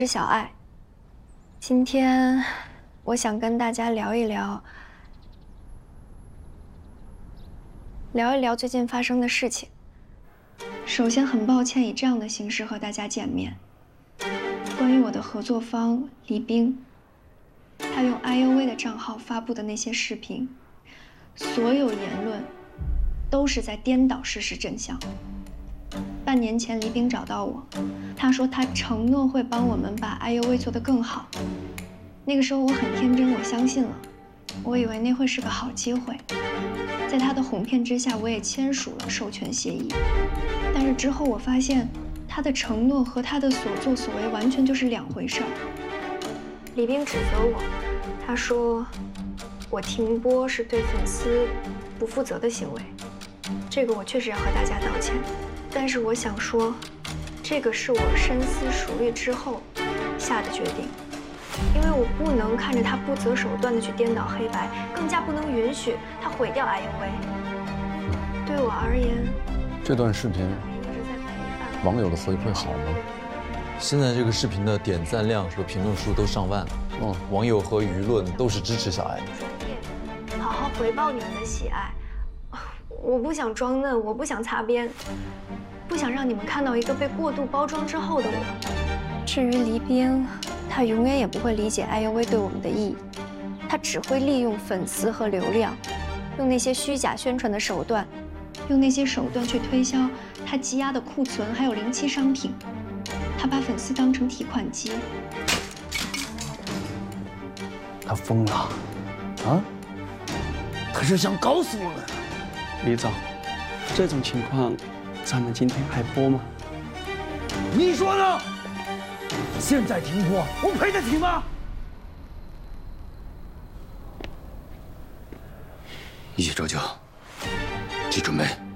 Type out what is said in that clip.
是小爱。今天我想跟大家聊一聊最近发生的事情。首先，很抱歉以这样的形式和大家见面。关于我的合作方黎冰，他用 IUV 的账号发布的那些视频，所有言论都是在颠倒事实真相。半年前，黎冰找到我，他说他承诺会帮我们把 IUV 做得更好。那个时候我很天真，我相信了，我以为那会是个好机会。在他的哄骗之下，我也签署了授权协议。但是之后我发现，他的承诺和他的所作所为完全就是两回事儿。李冰指责我，他说我停播是对粉丝不负责的行为，这个我确实要和大家道歉。但是我想说，这个是我深思熟虑之后下的决定，因为我不能看着他不择手段的去颠倒黑白，更加不能允许他毁掉 IUV。对我而言， 这段视频网友的回馈好吗？ 现在这个视频的点赞量和评论数都上万了，网友和舆论都是支持小爱的。 好好回报你们的喜爱。我不想装嫩，我不想擦边，不想让你们看到一个被过度包装之后的我。至于黎冰，他永远也不会理解 IUV 对我们的意义，他只会利用粉丝和流量，用那些虚假宣传的手段，用那些手段去推销他积压的库存还有临期商品。他把粉丝当成提款机。 他疯了，啊？他是想告诉我们。李总，这种情况，咱们今天还播吗？ 你说呢？现在停播，我配得起吗？ 一起照旧，请准备。